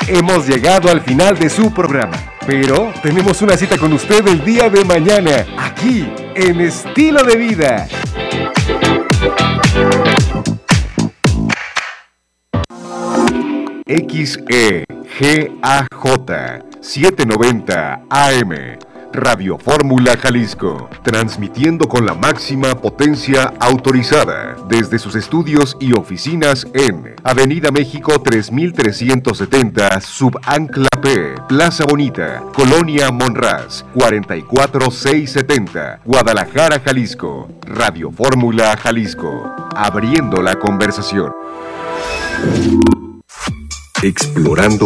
Hemos llegado al final de su programa, pero tenemos una cita con usted el día de mañana, aquí en Estilo de Vida. XEGAJ 790 AM Radio Fórmula Jalisco, transmitiendo con la máxima potencia autorizada desde sus estudios y oficinas en Avenida México 3370, Subancla P, Plaza Bonita, Colonia Monraz, 44670, Guadalajara, Jalisco. Radio Fórmula Jalisco, abriendo la conversación. Explorando